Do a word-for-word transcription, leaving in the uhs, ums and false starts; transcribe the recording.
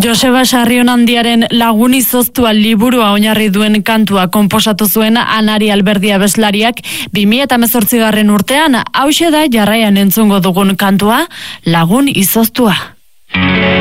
Joseba Sarrionandiaren Lagun izoztua liburua oinarri duen kantua konposatu zuen Anari Alberdi abeslariak bi mila hemezortzigarren urtean. Hauxe da jarraian entzungo dugun kantua, Lagun izoztua.